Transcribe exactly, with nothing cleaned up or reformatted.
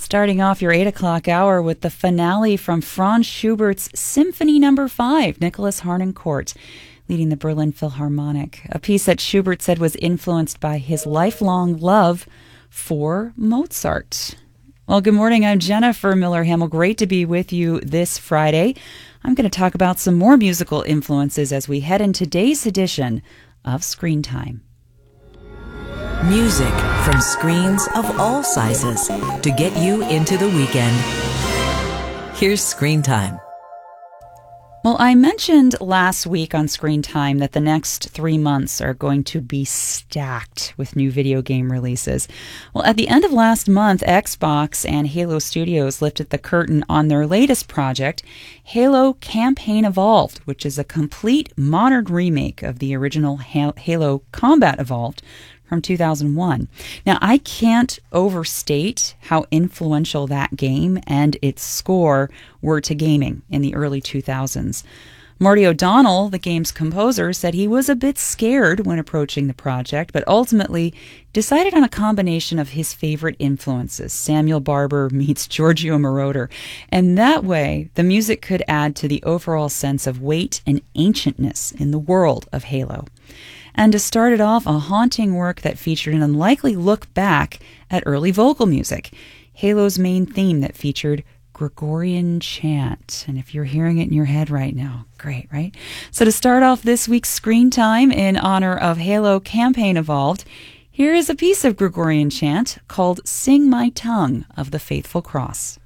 Starting off your eight o'clock hour with the finale from Franz Schubert's Symphony Number Five, Nicholas Harnoncourt leading the Berlin Philharmonic, a piece that Schubert said was influenced by his lifelong love for Mozart. Well, good morning. I'm Jennifer Miller-Hamill. Great to be with you this Friday. I'm going to talk about some more musical influences as we head in today's edition of Screen Time. Music from screens of all sizes to get you into the weekend. Here's Screen Time. Well, I mentioned last week on Screen Time that the next three months are going to be stacked with new video game releases. Well, at the end of last month, Xbox and Halo Studios lifted the curtain on their latest project, Halo Campaign Evolved, which is a complete modern remake of the original Halo Combat Evolved from two thousand one. Now, I can't overstate how influential that game and its score were to gaming in the early two thousands. Marty O'Donnell, the game's composer, said he was a bit scared when approaching the project, but ultimately decided on a combination of his favorite influences, Samuel Barber meets Giorgio Moroder, and that way the music could add to the overall sense of weight and ancientness in the world of Halo. And to start it off, a haunting work that featured an unlikely look back at early vocal music, Halo's main theme that featured Gregorian chant. And if you're hearing it in your head right now, great, right? So to start off this week's Screen Time in honor of Halo Campaign Evolved, here is a piece of Gregorian chant called Sing My Tongue of the Faithful Cross.